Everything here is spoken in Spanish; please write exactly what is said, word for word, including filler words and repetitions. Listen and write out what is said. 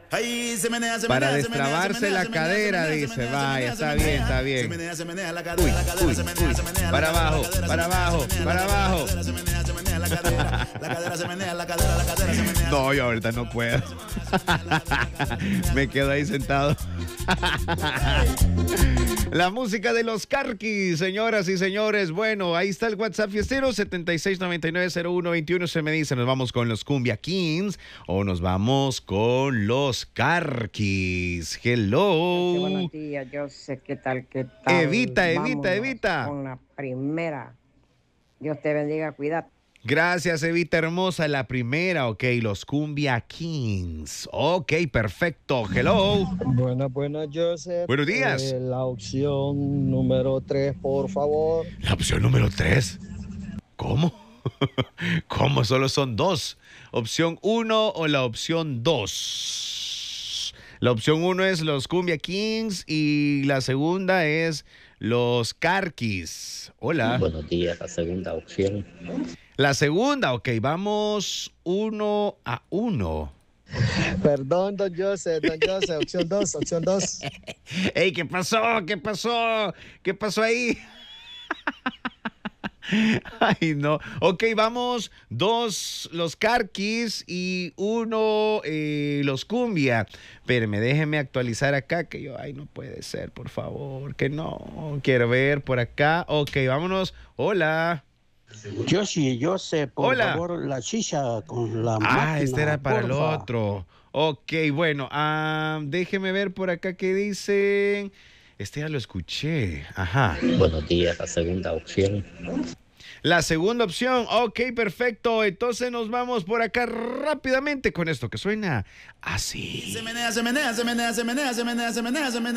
Ay, se menea, se Para menea, se menea, destrabarse se menea, la se menea, cadera, se menea, dice. se menea, Vaya, se está menea, bien, está Se bien. menea, se menea la Uy, cadera, la cadera uy, se menea, uy. se menea, Para la cadera, abajo, la cadera, para se menea, abajo, se menea, para la cadera, abajo. La cadera se menea, se menea, la cadera, la cadera se menea, la cadera, la cadera se menea. No, yo ahorita no puedo. Me quedo ahí sentado. La música de los Carquis, señoras y señores. Bueno, ahí está el WhatsApp fiestero setenta y seis noventa y nueve cero uno veintiuno. Se me dice, ¿nos vamos con los Cumbia Kings o nos vamos con los Carquis? Hello. Sí, buenos días, yo sé qué tal, qué tal. Evita, Evita, Vámonos Evita. con la primera. Dios te bendiga, cuídate. Gracias, Evita hermosa. La primera, ok, los Cumbia Kings. Ok, perfecto. Hello. Buenas, buenas, Joseph. Buenos días. Eh, la opción número tres, por favor. La opción número tres. ¿Cómo? ¿Cómo? Solo son dos. ¿Opción uno o la opción dos? La opción uno es los Cumbia Kings y la segunda es los Carquis. Hola. Buenos días, la segunda opción. La segunda, ok, vamos uno a uno. Perdón, don Joseph, don Joseph, opción dos, opción dos. Ey, ¿qué pasó? ¿Qué pasó? ¿Qué pasó ahí? Ay, no. Ok, vamos. Dos los Carquis y uno eh, los Cumbia. Espérame, déjeme actualizar acá que yo... Ay, no puede ser, por favor. Que no. Quiero ver por acá. Ok, vámonos. Hola. Yo sí, yo sé, por Hola. favor, la chicha con la máquina. Ah, este era para el porfa. otro. Ok, bueno. ah, déjeme ver por acá qué dicen. Este ya lo escuché. Ajá. Buenos días, la segunda opción. La segunda opción, ok, perfecto. Entonces nos vamos por acá rápidamente con esto que suena así. Se menea, se menea, se menea, se menea, se menea, se menea, se menea.